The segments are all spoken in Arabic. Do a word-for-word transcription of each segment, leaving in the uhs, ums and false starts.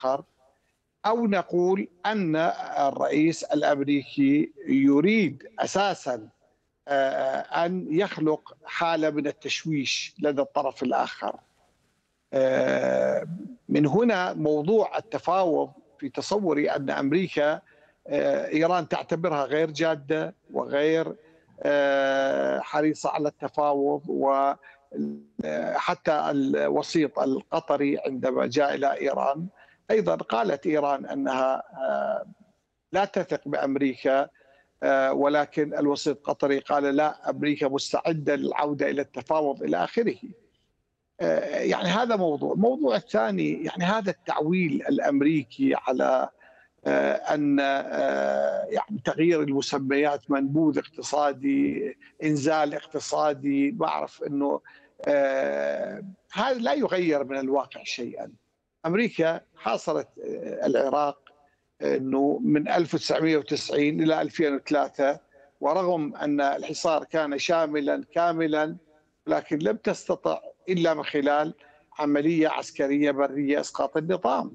الآخر، أو نقول أن الرئيس الأمريكي يريد أساساً آه، أن يخلق حالة من التشويش لدى الطرف الآخر. آه، من هنا موضوع التفاوض في تصوري أن أمريكا آه، إيران تعتبرها غير جادة وغير آه، حريصة على التفاوض. وحتى الوسيط القطري عندما جاء إلى إيران أيضا قالت إيران أنها آه، لا تثق بأمريكا، آه، ولكن الوسيط القطري قال لا، أمريكا مستعدة للعودة إلى التفاوض إلى آخره. آه، يعني هذا موضوع. الموضوع الثاني يعني هذا التعويل الأمريكي على آه، أن آه، يعني تغيير المسميات، منبوذ اقتصادي، إنزال اقتصادي، بعرف أنه آه، هذا لا يغير من الواقع شيئا. أمريكا حاصرت آه، العراق أنه من ألف وتسعمئة وتسعين إلى ألفين وثلاثة، ورغم أن الحصار كان شاملا كاملا لكن لم تستطع إلا من خلال عملية عسكرية برية إسقاط النظام.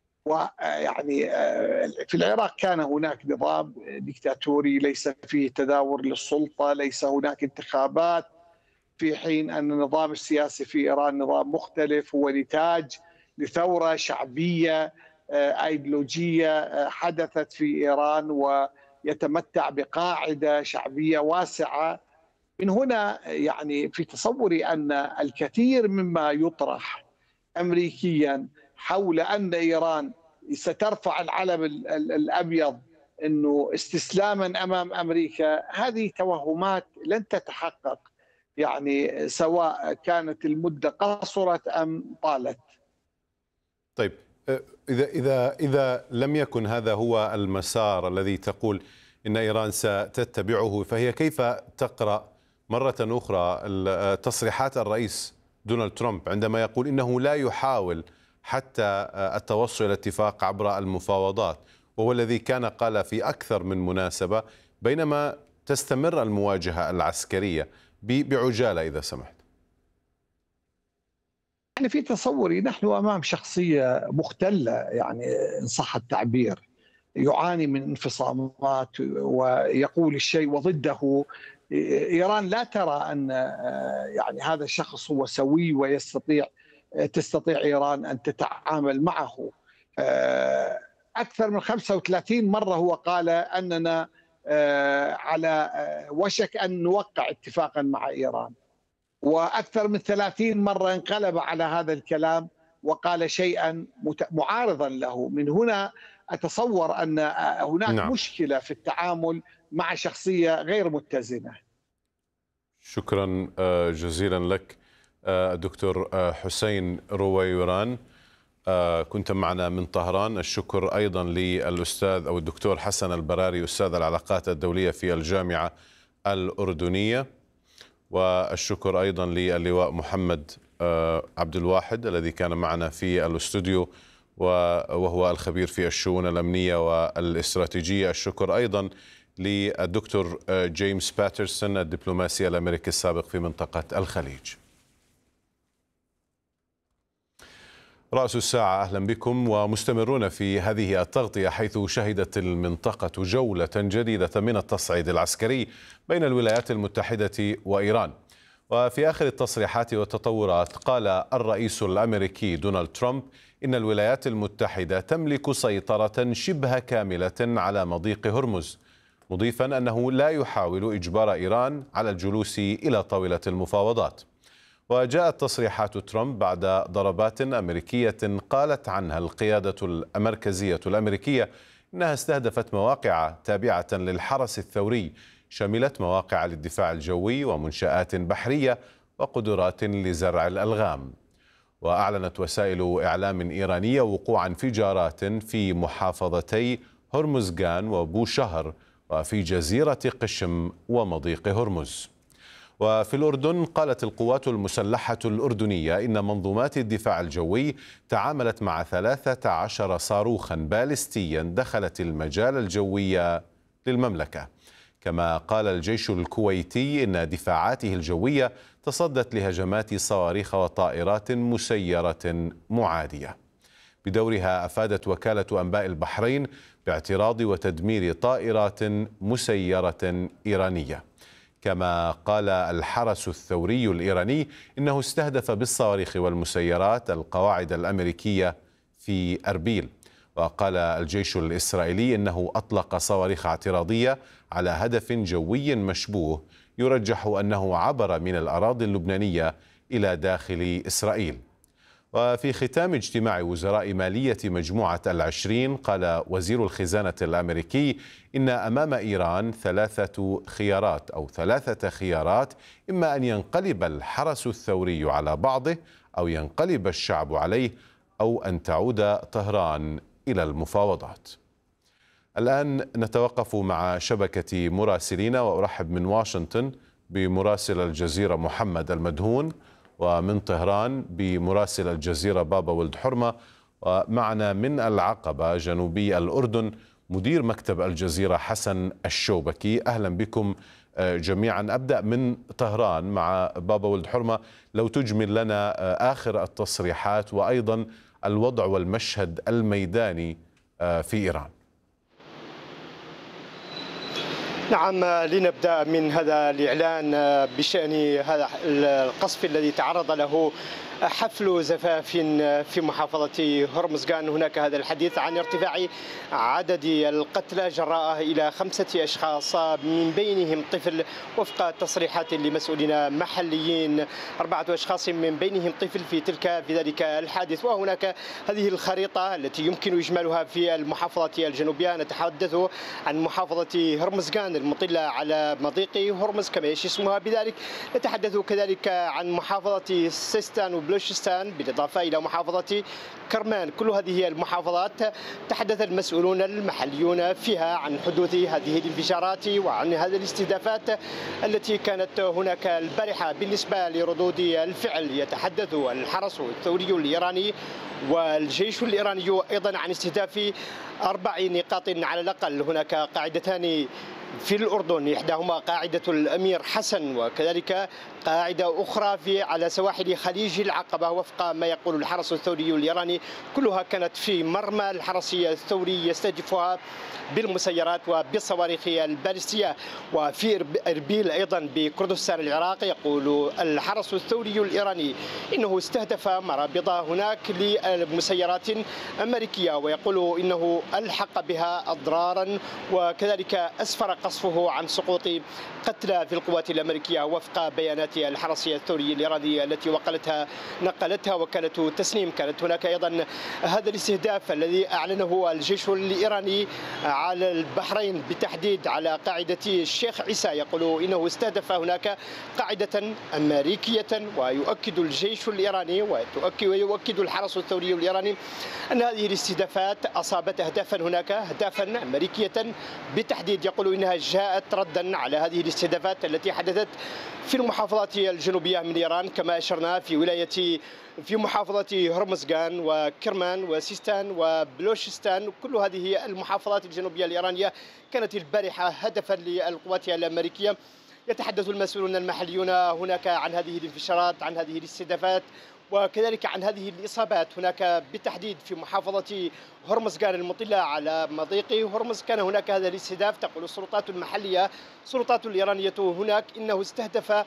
ويعني في العراق كان هناك نظام ديكتاتوري ليس فيه تداول للسلطة، ليس هناك انتخابات، في حين أن النظام السياسي في إيران نظام مختلف، هو نتاج لثورة شعبية أيديولوجية حدثت في إيران ويتمتع بقاعدة شعبية واسعة. من هنا يعني في تصوري أن الكثير مما يطرح أمريكيا حول أن إيران سترفع العلم الأبيض أنه استسلاما أمام أمريكا، هذه توهمات لن تتحقق، يعني سواء كانت المدة قصرت أم طالت. طيب، إذا إذا إذا لم يكن هذا هو المسار الذي تقول إن إيران ستتبعه، فهي كيف تقرأ مرة أخرى تصريحات الرئيس دونالد ترامب عندما يقول إنه لا يحاول حتى التوصل إلى اتفاق عبر المفاوضات، وهو الذي كان قال في أكثر من مناسبة بينما تستمر المواجهة العسكرية؟ بعجالة إذا سمحت. يعني في تصوري نحن أمام شخصية مختلة، يعني إن صح التعبير، يعاني من انفصامات ويقول الشيء وضده. إيران لا ترى أن يعني هذا الشخص هو سوي ويستطيع تستطيع إيران أن تتعامل معه. أكثر من خمسة وثلاثين مرة هو قال أننا على وشك أن نوقع اتفاقا مع إيران، وأكثر من ثلاثين مرة انقلب على هذا الكلام وقال شيئا معارضا له. من هنا أتصور أن هناك نعم. مشكلة في التعامل مع شخصية غير متزنة. شكرا جزيلا لك دكتور حسين رويوران، كنت معنا من طهران. الشكر أيضا للأستاذ أو الدكتور حسن البراري، أستاذ العلاقات الدولية في الجامعة الأردنية، والشكر أيضا للواء محمد عبد الواحد الذي كان معنا في الاستوديو وهو الخبير في الشؤون الأمنية والاستراتيجية. الشكر أيضا للدكتور جيمس باترسون الدبلوماسي الأمريكي السابق في منطقة الخليج. رأس الساعة، أهلا بكم ومستمرون في هذه التغطية، حيث شهدت المنطقة جولة جديدة من التصعيد العسكري بين الولايات المتحدة وإيران. وفي آخر التصريحات والتطورات قال الرئيس الأمريكي دونالد ترامب إن الولايات المتحدة تملك سيطرة شبه كاملة على مضيق هرمز، مضيفا أنه لا يحاول إجبار إيران على الجلوس إلى طاولة المفاوضات. وجاءت تصريحات ترامب بعد ضربات أمريكية قالت عنها القيادة المركزية الأمريكية إنها استهدفت مواقع تابعة للحرس الثوري، شملت مواقع للدفاع الجوي ومنشآت بحرية وقدرات لزرع الألغام. وأعلنت وسائل إعلام إيرانية وقوع انفجارات في محافظتي هرمزغان وبوشهر وفي جزيرة قشم ومضيق هرمز. وفي الأردن قالت القوات المسلحة الأردنية إن منظومات الدفاع الجوي تعاملت مع ثلاثة عشر صاروخا باليستيا دخلت المجال الجوي للمملكة. كما قال الجيش الكويتي إن دفاعاته الجوية تصدت لهجمات صواريخ وطائرات مسيرة معادية. بدورها أفادت وكالة أنباء البحرين باعتراض وتدمير طائرات مسيرة إيرانية. كما قال الحرس الثوري الإيراني إنه استهدف بالصواريخ والمسيرات القواعد الأمريكية في أربيل. وقال الجيش الإسرائيلي إنه أطلق صواريخ اعتراضية على هدف جوي مشبوه يرجح أنه عبر من الأراضي اللبنانية إلى داخل إسرائيل. وفي ختام اجتماع وزراء مالية مجموعة العشرين قال وزير الخزانة الأمريكي إن أمام إيران ثلاثة خيارات أو ثلاثة خيارات، إما أن ينقلب الحرس الثوري على بعضه أو ينقلب الشعب عليه أو أن تعود طهران إلى المفاوضات. الآن نتوقف مع شبكة مراسلين، وأرحب من واشنطن بمراسل الجزيرة محمد المدهون، ومن طهران بمراسل الجزيرة بابا ولد حرمة، ومعنا من العقبة جنوبي الأردن مدير مكتب الجزيرة حسن الشوبكي. أهلا بكم جميعا. أبدأ من طهران مع بابا ولد حرمة، لو تجمل لنا آخر التصريحات وأيضا الوضع والمشهد الميداني في إيران. نعم، لنبدأ من هذا الإعلان بشأن هذا القصف الذي تعرض له حفل زفاف في محافظة هرمزغان. هناك هذا الحديث عن ارتفاع عدد القتلى جراء إلى خمسة أشخاص من بينهم طفل، وفق تصريحات لمسؤولين محليين أربعة أشخاص من بينهم طفل في تلك في ذلك الحادث. وهناك هذه الخريطة التي يمكن إجمالها في المحافظة الجنوبية. نتحدث عن محافظة هرمزغان المطلة على مضيق هرمز كما يشي اسمها بذلك. نتحدث كذلك عن محافظة سيستان بلوشستان، بالإضافة إلى محافظة كرمان. كل هذه المحافظات تحدث المسؤولون المحليون فيها عن حدوث هذه الانفجارات وعن هذه الاستهدافات التي كانت هناك البارحة. بالنسبة لردود الفعل، يتحدث الحرس الثوري الإيراني والجيش الإيراني أيضا عن استهداف أربع نقاط على الأقل. هناك قاعدتان في الأردن، إحداهما قاعدة الأمير حسن، وكذلك قاعدة أخرى في على سواحل خليج العقبة وفق ما يقول الحرس الثوري الإيراني. كلها كانت في مرمى الحرس الثوري يستهدفها بالمسيرات وبالصواريخ البالستية. وفي إربيل أيضا بكردستان العراق، يقول الحرس الثوري الإيراني إنه استهدف مرابط هناك للمسيرات أمريكية، ويقول إنه ألحق بها أضرارا، وكذلك أسفر قصفه عن سقوط قتلى في القوات الأمريكية وفق بيانات الحرس الثوري الإيراني التي وقلتها نقلتها وكالة تسنيم. كانت هناك أيضا هذا الاستهداف الذي أعلنه الجيش الإيراني على البحرين، بالتحديد على قاعدة الشيخ عيسى. يقول إنه استهدف هناك قاعدة أمريكية، ويؤكد الجيش الإيراني ويؤكد الحرس الثوري الإيراني أن هذه الاستهدافات أصابت أهدافا هناك أهدافا أمريكية بالتحديد. يقول إنها جاءت ردا على هذه الاستهدافات التي حدثت في المحافظات الجنوبية من إيران، كما أشرنا في ولاية في محافظة هرمزغان وكرمان وسيستان وبلوشستان. كل هذه المحافظات الجنوبية الإيرانية كانت البارحة هدفا للقوات الأمريكية. يتحدث المسؤولون المحليون هناك عن هذه الانفجارات، عن هذه الاستهدافات، وكذلك عن هذه الإصابات. هناك بالتحديد في محافظة هرمزغان المطلة على مضيق هرمز كان هناك هذا الاستهداف. تقول السلطات المحلية السلطات الإيرانية هناك إنه استهدف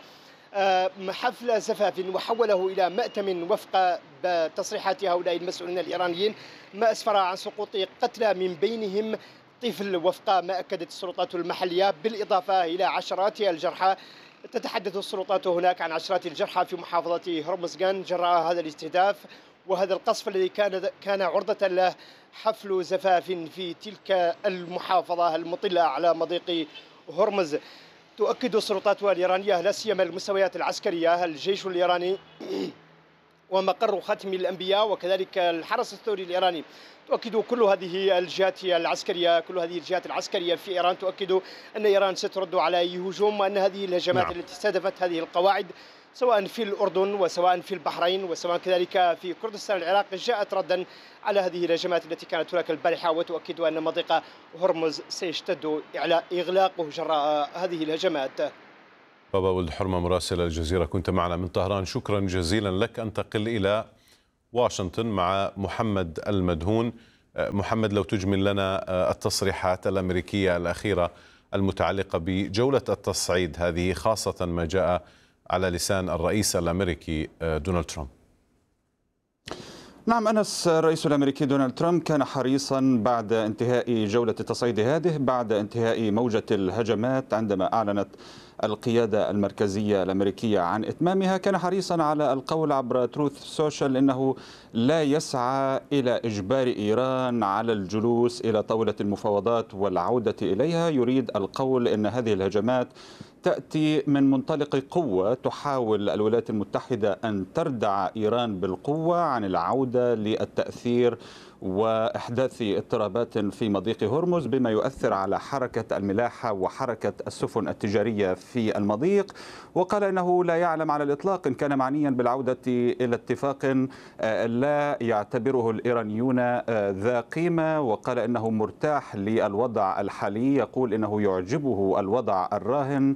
حفل زفاف وحوله إلى مأتم وفق تصريحات هؤلاء المسؤولين الإيرانيين، ما أسفر عن سقوط قتلى من بينهم طفل وفق ما أكدت السلطات المحلية، بالإضافة إلى عشرات الجرحى. تتحدث السلطات هناك عن عشرات الجرحى في محافظة هرمزغان جراء هذا الاستهداف وهذا القصف الذي كان كان عرضة له حفل زفاف في تلك المحافظة المطلة على مضيق هرمز. تؤكد السلطات الإيرانية لا سيما المستويات العسكرية، الجيش الإيراني ومقر ختم الأنبياء وكذلك الحرس الثوري الإيراني، تؤكد كل هذه الجهات العسكرية كل هذه الجهات العسكرية في إيران تؤكد أن إيران سترد على أي هجوم، وأن هذه الهجمات نعم. التي استهدفت هذه القواعد سواء في الأردن وسواء في البحرين وسواء كذلك في كردستان العراق جاءت ردا على هذه الهجمات التي كانت هناك البارحة، وتؤكد أن مضيق هرمز سيشتد إغلاقه جراء هذه الهجمات. بابا ولد حرمة مراسل الجزيرة كنت معنا من طهران، شكرا جزيلا لك. أنتقل إلى واشنطن مع محمد المدهون. محمد، لو تجمل لنا التصريحات الأمريكية الأخيرة المتعلقة بجولة التصعيد هذه، خاصة ما جاء على لسان الرئيس الأمريكي دونالد ترامب. نعم أنس، الرئيس الأمريكي دونالد ترامب كان حريصا بعد انتهاء جولة التصعيد هذه، بعد انتهاء موجة الهجمات عندما أعلنت القيادة المركزية الأمريكية عن إتمامها، كان حريصا على القول عبر تروث سوشيال إنه لا يسعى إلى إجبار إيران على الجلوس إلى طاولة المفاوضات والعودة إليها. يريد القول إن هذه الهجمات تأتي من منطلق قوة، تحاول الولايات المتحدة أن تردع إيران بالقوة عن العودة للتأثير وإحداث اضطرابات في مضيق هرمز بما يؤثر على حركة الملاحة وحركة السفن التجارية في المضيق. وقال إنه لا يعلم على الإطلاق إن كان معنيا بالعودة إلى اتفاق لا يعتبره الإيرانيون ذا قيمة، وقال إنه مرتاح للوضع الحالي، يقول إنه يعجبه الوضع الراهن،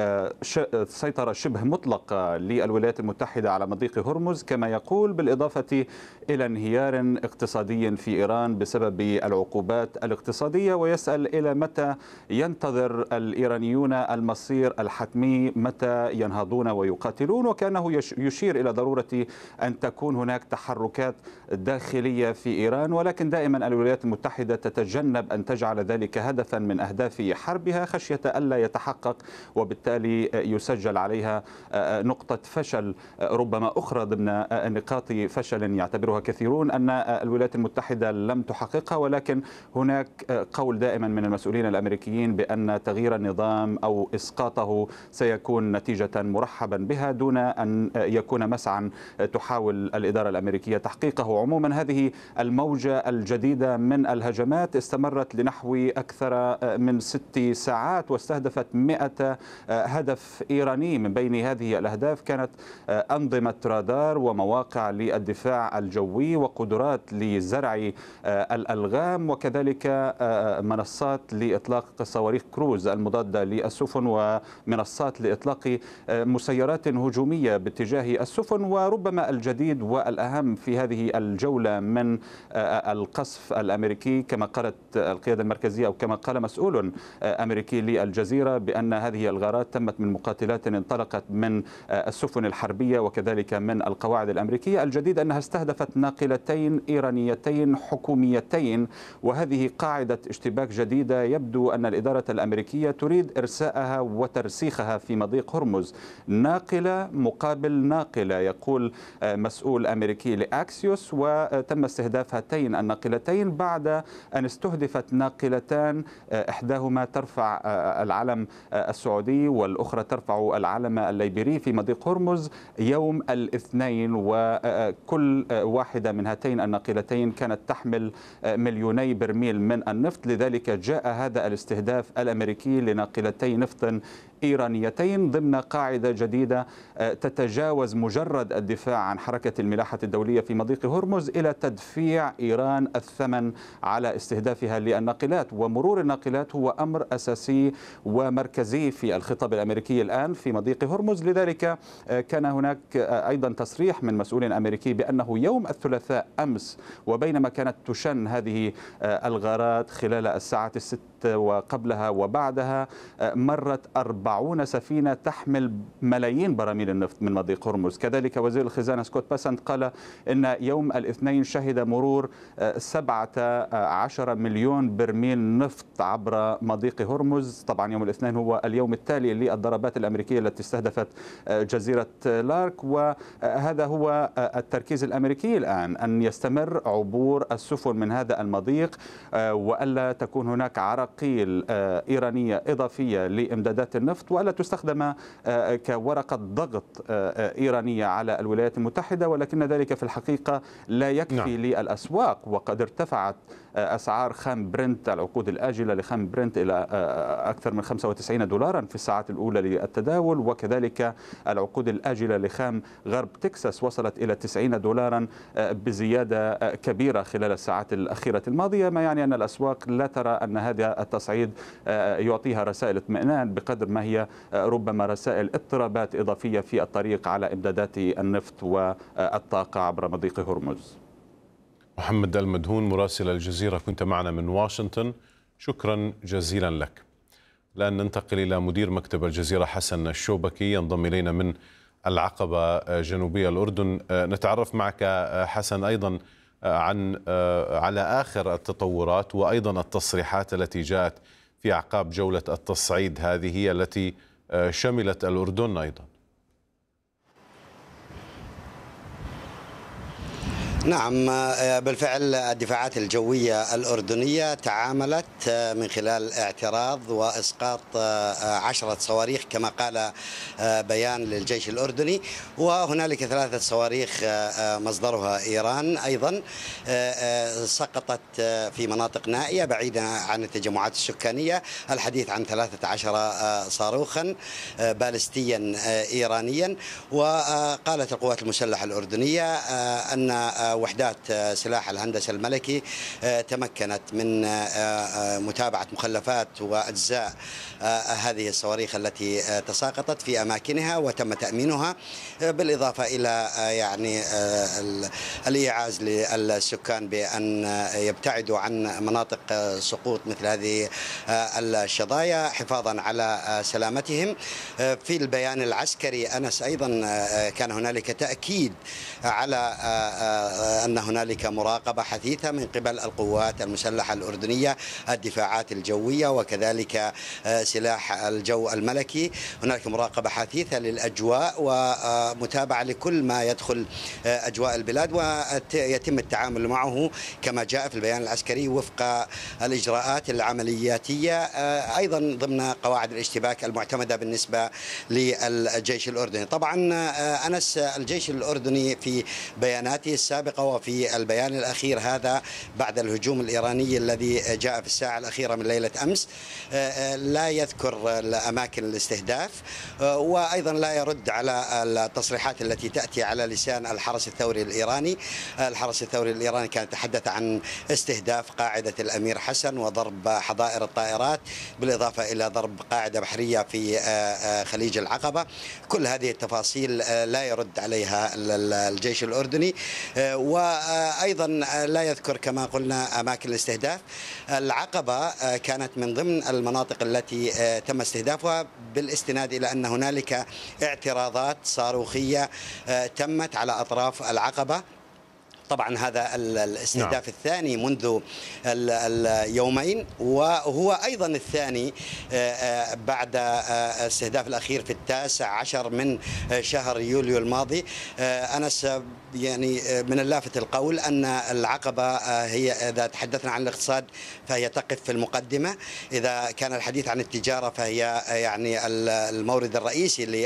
سيطرة شبه مطلقة للولايات المتحدة على مضيق هرمز كما يقول، بالإضافة إلى انهيار اقتصادي في إيران بسبب العقوبات الاقتصادية. ويسأل إلى متى ينتظر الإيرانيون المصير الحتمي، متى ينهضون ويقاتلون، وكأنه يشير إلى ضرورة أن تكون هناك تحركات داخلية في إيران، ولكن دائما الولايات المتحدة تتجنب أن تجعل ذلك هدفا من أهداف حربها خشية ألا يتحقق، وبالتالي يسجل عليها نقطة فشل ربما أخرى ضمن نقاط فشل يعتبرها كثيرون أن الولايات المتحدة لم تحققها. ولكن هناك قول دائما من المسؤولين الأمريكيين بأن تغيير النظام أو إسقاطه سيكون نتيجة مرحبا بها دون أن يكون مسعى تحاول الإدارة الأمريكية تحقيقه. عموما هذه الموجة الجديدة من الهجمات استمرت لنحو أكثر من ست ساعات واستهدفت مئة هدف إيراني. من بين هذه الأهداف كانت أنظمة رادار ومواقع للدفاع الجوي وقدرات لزرع الألغام، وكذلك منصات لإطلاق صواريخ كروز المضادة للسفن ومنصات لإطلاق مسيرات هجومية باتجاه السفن. وربما الجديد والأهم في هذه الجولة من القصف الأمريكي كما قالت القيادة المركزية أو كما قال مسؤول أمريكي للجزيرة بأن هذه الغارات تمت من مقاتلات انطلقت من السفن الحربية وكذلك من القواعد الأمريكية. الجديد أنها استهدفت ناقلتين إيرانيتين حكوميتين، وهذه قاعدة اشتباك جديدة يبدو أن الإدارة الأمريكية تريد إرساءها وترسيخها في مضيق هرمز، ناقلة مقابل ناقلة يقول مسؤول أمريكي لأكسيوس. وتم استهداف هاتين الناقلتين بعد أن استهدفت ناقلتان إحداهما ترفع العلم السعودي والأخرى ترفع العلم الليبيري في مضيق هرمز يوم الاثنين، وكل واحدة من هاتين الناقلتين كانت تحمل مليوني برميل من النفط. لذلك جاء هذا الاستهداف الأمريكي لناقلتي نفط إيرانيتين ضمن قاعدة جديدة تتجاوز مجرد الدفاع عن حركة الملاحة الدولية في مضيق هرمز إلى تدفيع إيران الثمن على استهدافها للناقلات. ومرور الناقلات هو أمر أساسي ومركزي في الخطاب الأمريكي الآن في مضيق هرمز. لذلك كان هناك أيضا تصريح من مسؤول أمريكي بأنه يوم الثلاثاء أمس وبينما كانت تشن هذه الغارات خلال الساعات الست وقبلها وبعدها مرت أربعون سفينة تحمل ملايين براميل النفط من مضيق هرمز. كذلك وزير الخزانة سكوت باسنت قال إن يوم الاثنين شهد مرور سبعة عشر مليون برميل نفط عبر مضيق هرمز. طبعا يوم الاثنين هو اليوم التالي للضربات الأمريكية التي استهدفت جزيرة لارك، وهذا هو التركيز الأمريكي الآن أن يستمر عبور السفن من هذا المضيق وألا تكون هناك عرقيل إيرانية إضافية لإمدادات النفط وألا تستخدم كورقة ضغط إيرانية على الولايات المتحدة. ولكن ذلك في الحقيقة لا يكفي نعم. للأسواق، وقد ارتفعت أسعار خام برنت العقود الآجلة لخام برنت إلى أكثر من خمسة وتسعين دولارا في الساعات الأولى للتداول، وكذلك العقود الآجلة لخام غرب تكساس وصلت إلى تسعين دولارا بزيادة كبيرة خلال الساعات الأخيرة الماضية، ما يعني أن الأسواق لا ترى أن هذا التصعيد يعطيها رسائل اطمئنان بقدر ما هي وهي ربما رسائل اضطرابات إضافية في الطريق على إمدادات النفط والطاقة عبر مضيق هرمز. محمد المدهون مراسل الجزيرة كنت معنا من واشنطن، شكرا جزيلا لك. الآن ننتقل إلى مدير مكتب الجزيرة حسن الشوبكي ينضم إلينا من العقبة جنوبية الأردن. نتعرف معك حسن أيضا عن على آخر التطورات وأيضا التصريحات التي جاءت في أعقاب جولة التصعيد هذه التي شملت الأردن أيضا. نعم، بالفعل الدفاعات الجوية الأردنية تعاملت من خلال اعتراض وإسقاط عشرة صواريخ كما قال بيان للجيش الأردني، وهنالك ثلاثة صواريخ مصدرها إيران أيضا سقطت في مناطق نائية بعيدة عن التجمعات السكانية. الحديث عن ثلاثة عشر صاروخا باليستيا إيرانيا. وقالت القوات المسلحة الأردنية أن وحدات سلاح الهندسة الملكي تمكنت من متابعة مخلفات وأجزاء هذه الصواريخ التي تساقطت في أماكنها وتم تأمينها، بالإضافة إلى يعني الإيعاز للسكان بأن يبتعدوا عن مناطق سقوط مثل هذه الشظايا حفاظا على سلامتهم. في البيان العسكري أنس أيضا كان هنالك تأكيد على أن هنالك مراقبة حثيثة من قبل القوات المسلحة الأردنية، الدفاعات الجوية وكذلك سلاح الجو الملكي. هناك مراقبة حثيثة للأجواء ومتابعة لكل ما يدخل أجواء البلاد، ويتم التعامل معه كما جاء في البيان العسكري وفق الإجراءات العملياتية أيضا ضمن قواعد الاشتباك المعتمدة بالنسبة للجيش الأردني. طبعا أنس الجيش الأردني في بياناته السابقة وفي البيان الأخير هذا بعد الهجوم الإيراني الذي جاء في الساعة الأخيرة من ليلة أمس لا يذكر أماكن الاستهداف، وأيضا لا يرد على التصريحات التي تأتي على لسان الحرس الثوري الإيراني. الحرس الثوري الإيراني كان يتحدث عن استهداف قاعدة الأمير حسن وضرب حظائر الطائرات، بالإضافة إلى ضرب قاعدة بحرية في خليج العقبة. كل هذه التفاصيل لا يرد عليها الجيش الأردني، وأيضا لا يذكر كما قلنا أماكن الاستهداف. العقبة كانت من ضمن المناطق التي تم استهدافها بالاستناد إلى أن هنالك اعتراضات صاروخية تمت على أطراف العقبة. طبعا هذا الاستهداف نعم. الثاني منذ اليومين، وهو أيضا الثاني بعد الاستهداف الأخير في التاسع عشر من شهر يوليو الماضي. أنس يعني من اللافت القول أن العقبة هي إذا تحدثنا عن الاقتصاد فهي تقف في المقدمة، إذا كان الحديث عن التجارة فهي يعني المورد الرئيسي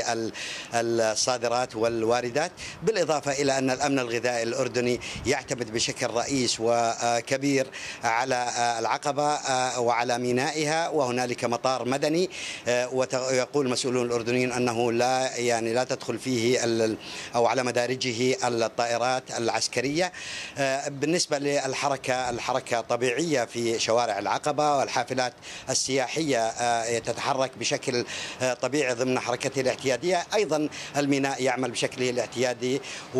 للصادرات والواردات، بالإضافة إلى أن الأمن الغذائي الأردني يعتمد بشكل رئيس وكبير على العقبة وعلى مينائها، وهنالك مطار مدني ويقول المسؤولون الأردنيين أنه لا يعني لا تدخل فيه أو على مدارجه الطائرات العسكرية. بالنسبة للحركة الحركة طبيعية في شوارع العقبة، والحافلات السياحية تتحرك بشكل طبيعي ضمن حركته الاعتيادية. أيضا الميناء يعمل بشكله الاعتيادي،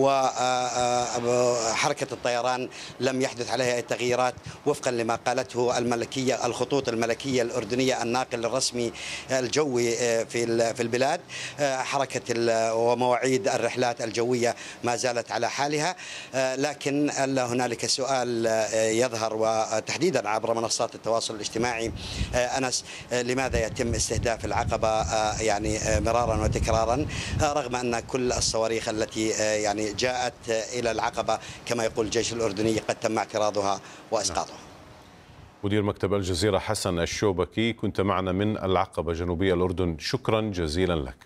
وحركة الطيران لم يحدث عليها أي تغييرات وفقا لما قالته الملكية الخطوط الملكية الأردنية الناقل الرسمي الجوي في في البلاد. حركة ومواعيد الرحلات الجوية ما زالت على حالها، لكن هنالك سؤال يظهر وتحديدا عبر منصات التواصل الاجتماعي أنس، لماذا يتم استهداف العقبة يعني مرارا وتكرارا رغم أن كل الصواريخ التي يعني جاءت إلى العقبة كما يقول الجيش الأردني قد تم اعتراضها وإسقاطها. مدير مكتب الجزيرة حسن الشوبكي كنت معنا من العقبة جنوبية الأردن، شكرا جزيلا لك.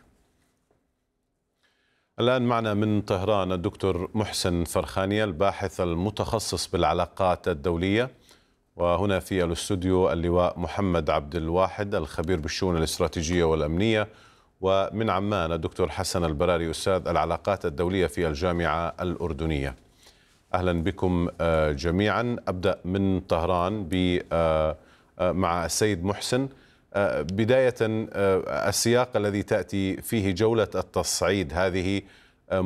الآن معنا من طهران الدكتور محسن فرخانية الباحث المتخصص بالعلاقات الدولية، وهنا في الاستوديو اللواء محمد عبد الواحد الخبير بالشؤون الاستراتيجية والأمنية، ومن عمان الدكتور حسن البراري أستاذ العلاقات الدولية في الجامعة الأردنية. أهلا بكم جميعا. أبدأ من طهران مع السيد محسن. بداية السياق الذي تأتي فيه جولة التصعيد هذه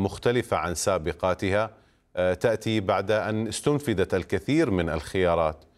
مختلفة عن سابقاتها، تأتي بعد أن استنفذت الكثير من الخيارات